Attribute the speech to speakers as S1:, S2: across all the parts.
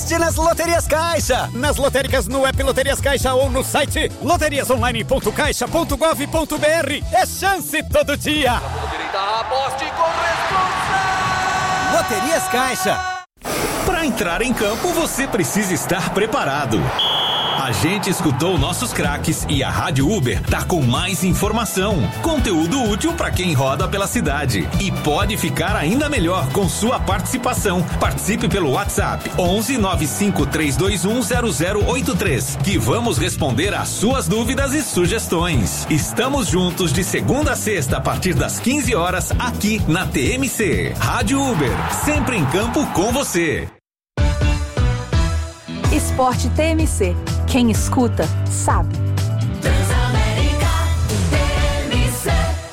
S1: Aposte nas Loterias Caixa. Nas lotéricas no app Loterias Caixa ou no site loteriasonline.caixa.gov.br. É chance todo dia.
S2: Aposte com responsa.
S1: Loterias Caixa.
S3: Para entrar em campo, você precisa estar preparado. A gente escutou nossos craques e a Rádio Uber tá com mais informação, conteúdo útil para quem roda pela cidade e pode ficar ainda melhor com sua participação. Participe pelo WhatsApp 11 95 321 0083 que vamos responder às suas dúvidas e sugestões. Estamos juntos de segunda a sexta a partir das 15 horas aqui na TMC. Rádio Uber, sempre em campo com você.
S4: Esporte TMC. Quem escuta, sabe.
S5: Transamérica TMC.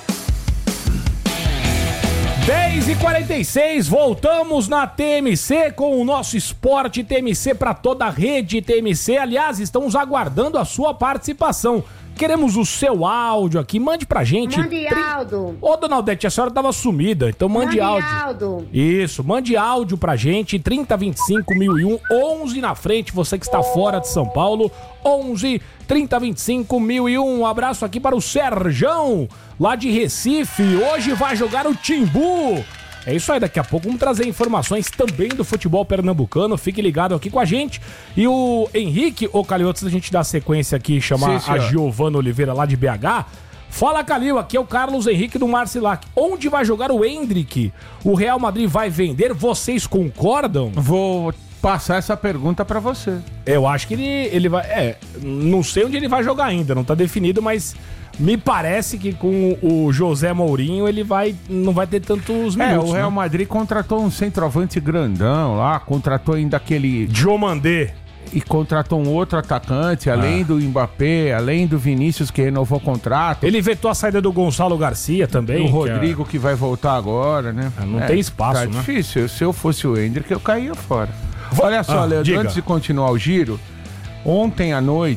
S6: 10h46, voltamos na TMC com o nosso Esporte TMC para toda a rede TMC. Aliás, estamos aguardando a sua participação. Queremos o seu áudio aqui, mande pra gente.
S7: Mande áudio.
S6: Ô, dona Aldete, a senhora tava sumida, então mande áudio. Isso, mande áudio pra gente, 3025-1001, 11 na frente, você que está fora de São Paulo, 11 3025-1001. Um abraço aqui para o Serjão, lá de Recife, hoje vai jogar o Timbu. É isso aí, daqui a pouco vamos trazer informações também do futebol pernambucano, fique ligado aqui com a gente. E o Henrique, ô Calil, antes da gente dar sequência aqui e chamar a Giovana Oliveira lá de BH, fala Calil, aqui é o Carlos Henrique do Marcilac. Onde vai jogar o Endrick? O Real Madrid vai vender? Vocês concordam?
S8: Vou passar essa pergunta pra você.
S6: Eu acho que ele vai... não sei onde ele vai jogar ainda, não tá definido, mas... Me parece que com o José Mourinho ele não vai ter tantos minutos.
S8: O Real Madrid contratou um centroavante grandão lá, contratou ainda aquele...
S6: Diomandé.
S8: E contratou um outro atacante, além do Mbappé, além do Vinícius que renovou o contrato.
S6: Ele vetou a saída do Gonçalo Garcia também.
S8: O Rodrigo que vai voltar agora, né?
S6: Não tem espaço,
S8: tá
S6: né?
S8: Difícil. Se eu fosse o Endrick, eu caía fora. Olha só, Leandro, antes de continuar o giro, ontem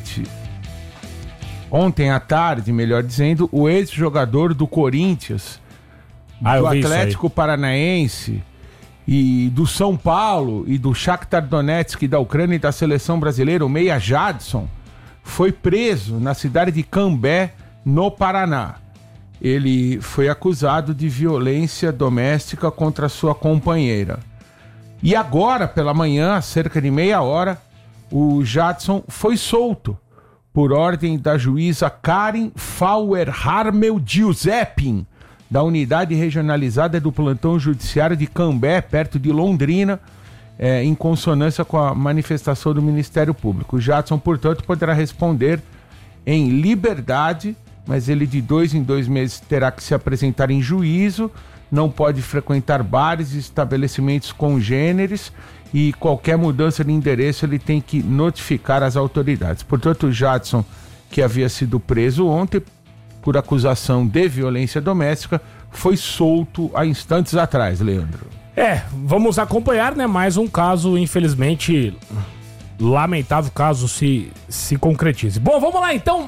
S8: à tarde, melhor dizendo, o ex-jogador do Corinthians, do Atlético Paranaense e do São Paulo e do Shakhtar Donetsk da Ucrânia e da seleção brasileira, o meia Jadson, foi preso na cidade de Cambé, no Paraná. Ele foi acusado de violência doméstica contra sua companheira. E agora, pela manhã, há cerca de meia hora, o Jadson foi solto por ordem da juíza Karen Fauer-Harmel Giuseppin, da unidade regionalizada do plantão judiciário de Cambé, perto de Londrina, em consonância com a manifestação do Ministério Público. O Jadson, portanto, poderá responder em liberdade, mas ele de 2 em 2 meses terá que se apresentar em juízo, não pode frequentar bares e estabelecimentos congêneres, e qualquer mudança de endereço ele tem que notificar as autoridades. Portanto, o Jadson, que havia sido preso ontem por acusação de violência doméstica, foi solto há instantes atrás, Leandro.
S6: Vamos acompanhar, né? Mais um caso, infelizmente, lamentável caso se concretize. Bom, vamos lá então.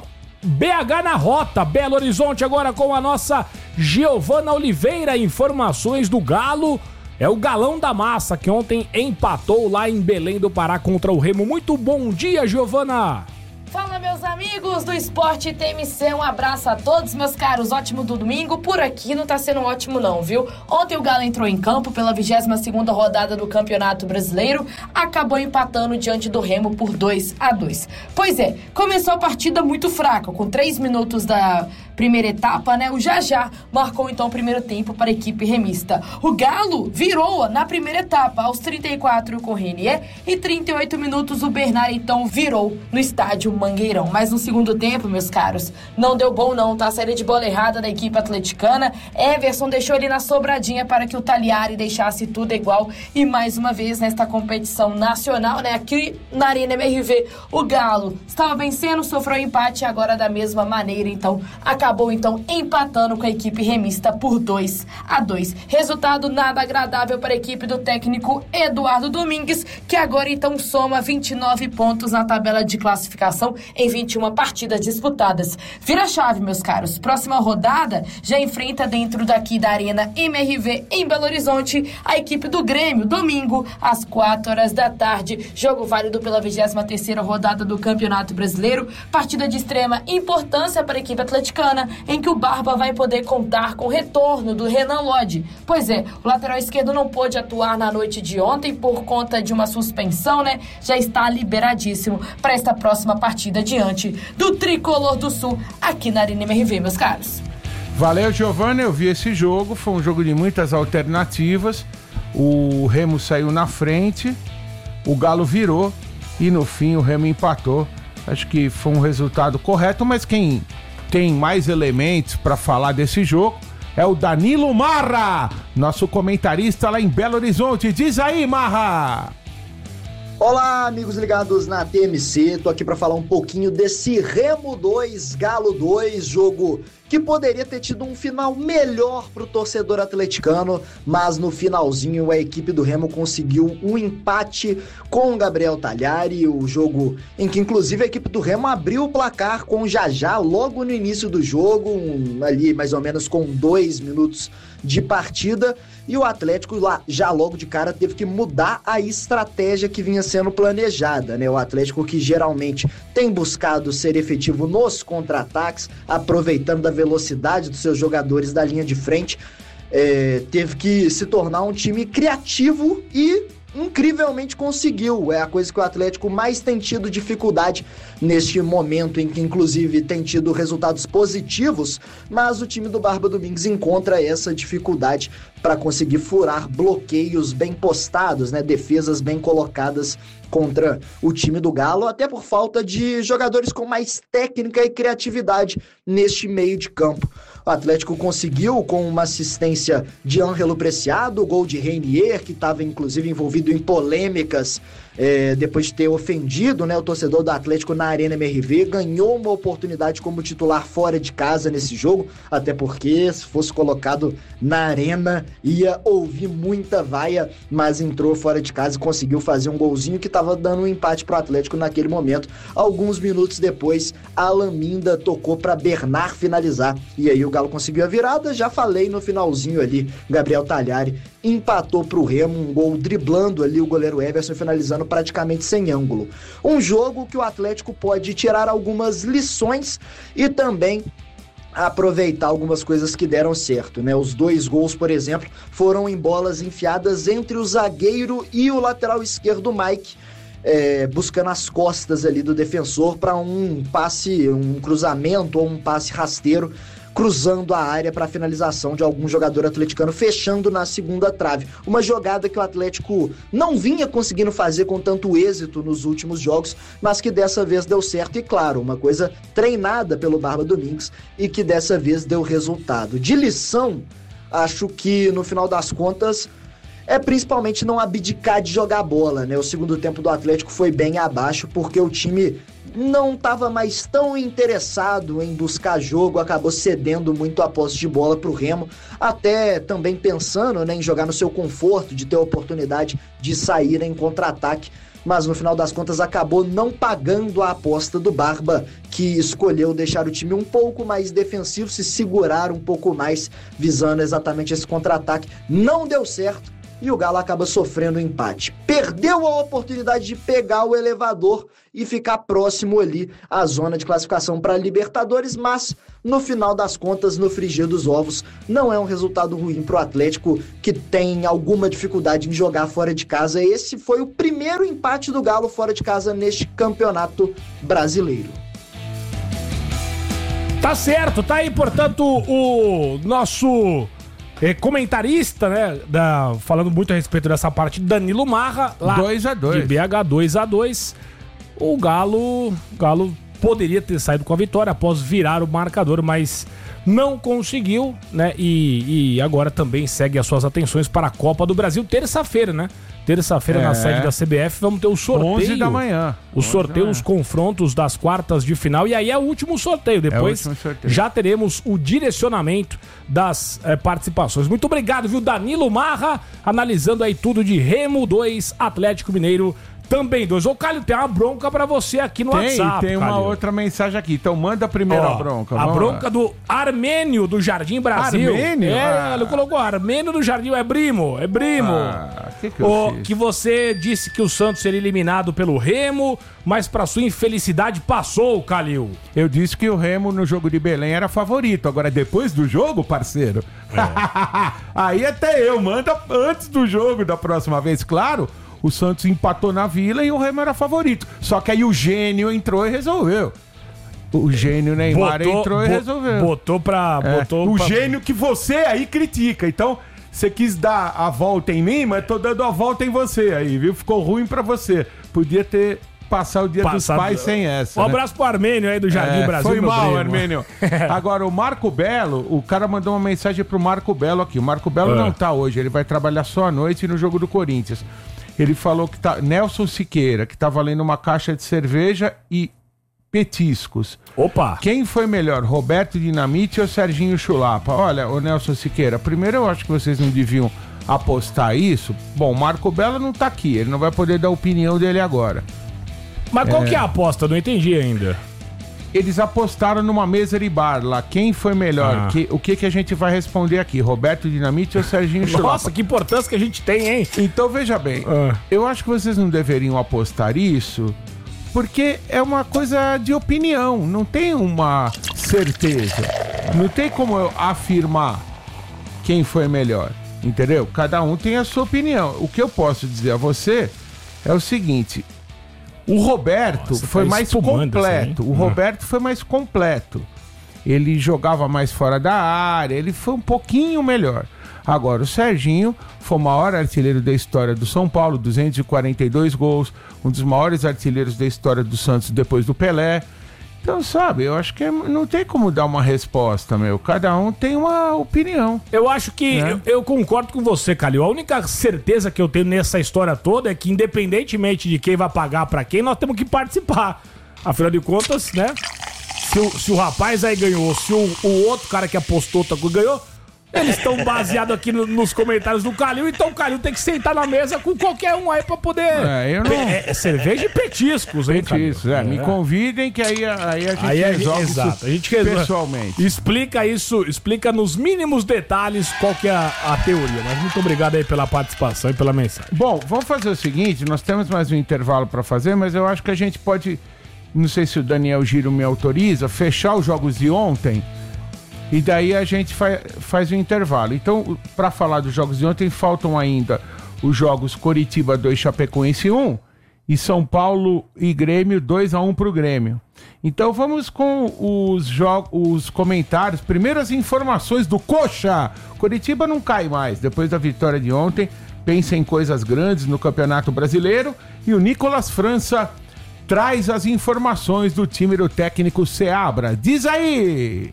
S6: BH na rota, Belo Horizonte agora com a nossa Giovana Oliveira, informações do Galo. É o Galão da Massa, que ontem empatou lá em Belém do Pará contra o Remo. Muito bom dia, Giovana!
S9: Fala, meus amigos do Esporte TMC, um abraço a todos, meus caros, ótimo do domingo. Por aqui não tá sendo ótimo não, viu? Ontem o Galo entrou em campo pela 22ª rodada do Campeonato Brasileiro, acabou empatando diante do Remo por 2-2. Pois é, começou a partida muito fraca, com 3 minutos da primeira etapa, né? O Jajá marcou então o primeiro tempo para a equipe remista. O Galo virou na primeira etapa, aos 34 com o Renier, e 38 minutos o Bernard então virou no estádio Mangueirão. Mas no segundo tempo, meus caros, não deu bom não, tá? A saída de bola errada da equipe atleticana. Everson deixou ele na sobradinha para que o Tagliari deixasse tudo igual. E mais uma vez, nesta competição nacional, né? Aqui na Arena MRV, o Galo estava vencendo, sofreu empate e agora da mesma maneira, então acabou acabou então empatando com a equipe remista por 2-2. Resultado nada agradável para a equipe do técnico Eduardo Domingues, que agora então soma 29 pontos na tabela de classificação em 21 partidas disputadas. Vira a chave, meus caros. Próxima rodada já enfrenta dentro daqui da Arena MRV em Belo Horizonte a equipe do Grêmio, domingo às 4h. Jogo válido pela 23ª rodada do Campeonato Brasileiro, partida de extrema importância para a equipe atleticana, em que o Barba vai poder contar com o retorno do Renan Lodge. Pois é, o lateral esquerdo não pôde atuar na noite de ontem por conta de uma suspensão, né? Já está liberadíssimo para esta próxima partida diante do Tricolor do Sul aqui na Arena MRV, meus caros.
S8: Valeu, Giovana, eu vi esse jogo, foi um jogo de muitas alternativas, o Remo saiu na frente, o Galo virou e no fim o Remo empatou. Acho que foi um resultado correto, mas quem tem mais elementos para falar desse jogo é o Danilo Marra, nosso comentarista lá em Belo Horizonte. Diz aí, Marra!
S7: Olá, amigos ligados na TMC, tô aqui para falar um pouquinho desse Remo 2, Galo 2, jogo que poderia ter tido um final melhor pro torcedor atleticano, mas no finalzinho a equipe do Remo conseguiu um empate com o Gabriel Talhari, o jogo em que inclusive a equipe do Remo abriu o placar com o Jajá logo no início do jogo, ali mais ou menos com 2 minutos de partida, e o Atlético lá, já logo de cara teve que mudar a estratégia que vinha sendo planejada, né? O Atlético, que geralmente tem buscado ser efetivo nos contra-ataques, aproveitando da velocidade dos seus jogadores da linha de frente, teve que se tornar um time criativo e incrivelmente conseguiu. É a coisa que o Atlético mais tem tido dificuldade neste momento, em que inclusive tem tido resultados positivos, mas o time do Barba Domingues encontra essa dificuldade para conseguir furar bloqueios bem postados, né? Defesas bem colocadas contra o time do Galo, até por falta de jogadores com mais técnica e criatividade neste meio de campo. O Atlético conseguiu, com uma assistência de Ângelo Preciado, o gol de Reinier, que estava inclusive envolvido em polêmicas depois de ter ofendido, né, o torcedor do Atlético na Arena MRV, ganhou uma oportunidade como titular fora de casa nesse jogo, até porque se fosse colocado na Arena ia ouvir muita vaia, mas entrou fora de casa e conseguiu fazer um golzinho que estava dando um empate pro Atlético naquele momento. Alguns minutos depois, Alan Minda tocou para Bernard finalizar, e aí o Galo conseguiu a virada. Já falei no finalzinho ali, Gabriel Talhari empatou pro Remo, um gol driblando ali o goleiro Everson, finalizando praticamente sem ângulo. Um jogo que o Atlético pode tirar algumas lições e também aproveitar algumas coisas que deram certo, né? Os 2 gols, por exemplo, foram em bolas enfiadas entre o zagueiro e o lateral esquerdo Mike, buscando as costas ali do defensor para um passe, um cruzamento ou um passe rasteiro, cruzando a área para a finalização de algum jogador atleticano, fechando na segunda trave. Uma jogada que o Atlético não vinha conseguindo fazer com tanto êxito nos últimos jogos, mas que dessa vez deu certo, e claro, uma coisa treinada pelo Barba Domingues e que dessa vez deu resultado. De lição, acho que no final das contas é principalmente não abdicar de jogar bola, né? O segundo tempo do Atlético foi bem abaixo, porque o time não estava mais tão interessado em buscar jogo, acabou cedendo muito a posse de bola para o Remo, até também pensando, né, em jogar no seu conforto, de ter a oportunidade de sair em contra-ataque, mas no final das contas acabou não pagando a aposta do Barba, que escolheu deixar o time um pouco mais defensivo, se segurar um pouco mais, visando exatamente esse contra-ataque. Não deu certo e o Galo acaba sofrendo um empate. Perdeu a oportunidade de pegar o elevador e ficar próximo ali à zona de classificação para a Libertadores, mas no final das contas, no frigir dos ovos, não é um resultado ruim para o Atlético, que tem alguma dificuldade em jogar fora de casa. Esse foi o primeiro empate do Galo fora de casa neste campeonato brasileiro.
S6: Tá certo, tá aí, portanto, o nosso comentarista, né, falando muito a respeito dessa parte, Danilo Marra, lá
S8: 2-2.
S6: de BH, 2-2. O Galo poderia ter saído com a vitória após virar o marcador, mas não conseguiu, né? E agora também segue as suas atenções para a Copa do Brasil, terça-feira, né? Terça-feira na sede da CBF vamos ter o sorteio.
S8: 11 da manhã.
S6: O sorteio, os confrontos das quartas de final. E aí é o último sorteio. Depois já teremos o direcionamento das participações. Muito obrigado, viu? Danilo Marra, analisando aí tudo de Remo 2, Atlético Mineiro também 2. Ô, Calil, tem uma bronca pra você aqui no WhatsApp.
S8: Tem uma outra mensagem aqui. Então manda a primeira bronca.
S6: A bronca do Armênio do Jardim Brasil.
S8: Armênio?
S6: Ele colocou Armênio do Jardim. É primo.
S8: Que eu fiz?
S6: Que você disse que o Santos seria eliminado pelo Remo, mas pra sua infelicidade passou, Calil.
S8: Eu disse que o Remo no jogo de Belém era favorito. Agora, depois do jogo, parceiro, aí até eu. Manda antes do jogo da próxima vez, claro. O Santos empatou na Vila e o Remo era favorito. Só que aí o gênio entrou e resolveu. O gênio Neymar entrou e resolveu. O gênio que você aí critica. Então, você quis dar a volta em mim, mas tô dando a volta em você aí, viu? Ficou ruim pra você. Podia ter passado o Dia dos Pais sem essa.
S6: Um abraço pro Armênio aí do Jardim Brasil.
S8: Foi mal, Armênio. Agora, o Marco Belo, o cara mandou uma mensagem pro Marco Belo aqui. O Marco Belo não tá hoje, ele vai trabalhar só à noite no jogo do Corinthians. Ele falou que tá. Nelson Siqueira, que tá valendo uma caixa de cerveja e petiscos.
S6: Opa!
S8: Quem foi melhor, Roberto Dinamite ou Serginho Chulapa? Olha, ô Nelson Siqueira, primeiro eu acho que vocês não deviam apostar isso. Bom, Marco Belo não tá aqui, ele não vai poder dar a opinião dele agora.
S6: Mas qual que é a aposta? Não entendi ainda.
S8: Eles apostaram numa mesa de bar lá. Quem foi melhor? O que a gente vai responder aqui? Roberto Dinamite ou Serginho Chulapa?
S6: Nossa, que importância que a gente tem, hein?
S8: Então, veja bem. Eu acho que vocês não deveriam apostar isso, porque é uma coisa de opinião. Não tem uma certeza. Não tem como eu afirmar quem foi melhor. Entendeu? Cada um tem a sua opinião. O que eu posso dizer a você é o seguinte... O Roberto foi mais completo. O Roberto foi mais completo. Ele jogava mais fora da área, ele foi um pouquinho melhor. Agora, o Serginho foi o maior artilheiro da história do São Paulo, 242 gols, um dos maiores artilheiros da história do Santos depois do Pelé. Então, sabe, eu acho que não tem como dar uma resposta, meu. Cada um tem uma opinião.
S6: Eu acho que eu concordo com você, Calil. A única certeza que eu tenho nessa história toda é que, independentemente de quem vai pagar pra quem, nós temos que participar. Afinal de contas, né? Se o rapaz aí ganhou, se o outro cara que apostou ganhou, eles estão baseados aqui nos comentários do Calil, então o Calil tem que sentar na mesa com qualquer um aí pra poder... É cerveja e petiscos, hein,
S8: petiscos, me convidem que aí a gente resolve
S6: exato. A gente resolve pessoalmente. Explica isso, explica nos mínimos detalhes qual que é a teoria. Mas muito obrigado aí pela participação e pela mensagem.
S8: Bom, vamos fazer o seguinte, nós temos mais um intervalo pra fazer, mas eu acho que a gente pode, não sei se o Daniel Giro me autoriza, fechar os jogos de ontem. E daí a gente faz o intervalo. Então, para falar dos jogos de ontem, faltam ainda os jogos Coritiba 2, Chapecoense 1 e São Paulo e Grêmio 2-1 pro Grêmio. Então vamos com os comentários. Primeiro as informações do Coxa. Coritiba não cai mais. Depois da vitória de ontem, pensa em coisas grandes no Campeonato Brasileiro. E o Nicolas França traz as informações do time do técnico Seabra. Diz aí!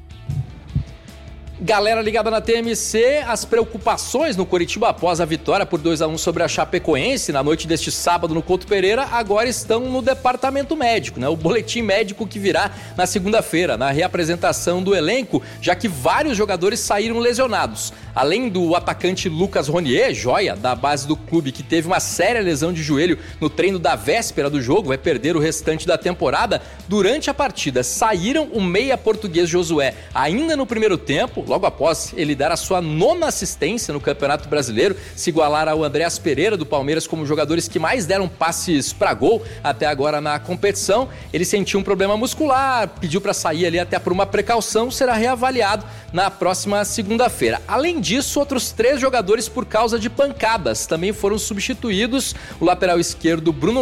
S2: Galera ligada na TMC, as preocupações no Coritiba após a vitória por 2-1 sobre a Chapecoense na noite deste sábado no Couto Pereira agora estão no departamento médico, né? O boletim médico que virá na segunda-feira, na reapresentação do elenco, já que vários jogadores saíram lesionados. Além do atacante Lucas Ronier, joia da base do clube, que teve uma séria lesão de joelho no treino da véspera do jogo, vai perder o restante da temporada. Durante a partida, saíram o meia português Josué ainda no primeiro tempo, logo após ele dar a sua 9ª assistência no Campeonato Brasileiro, se igualar ao Andréas Pereira do Palmeiras como jogadores que mais deram passes para gol até agora na competição. Ele sentiu um problema muscular, pediu para sair ali até por uma precaução, será reavaliado na próxima segunda-feira. Além disso, outros 3 jogadores por causa de pancadas também foram substituídos. O lateral esquerdo Bruno